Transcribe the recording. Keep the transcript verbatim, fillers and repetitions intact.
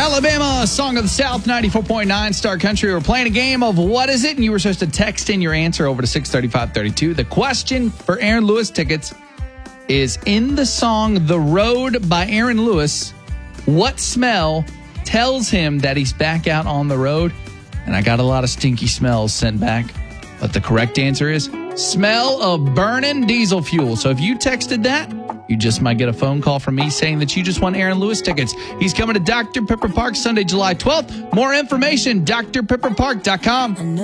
Alabama, Song of the South, ninety-four point nine Star Country. We're playing a game of What Is It? And you were supposed to text in your answer over to six thirty-five thirty-two. The question for Aaron Lewis tickets is, in the song The Road by Aaron Lewis, what smell tells him that he's back out on the road? And I got a lot of stinky smells sent back, but the correct answer is smell of burning diesel fuel. So if you texted that, you just might get a phone call from me saying that you just won Aaron Lewis tickets. He's coming to Doctor Pepper Park Sunday, July twelfth. More information, D R pepper park dot com.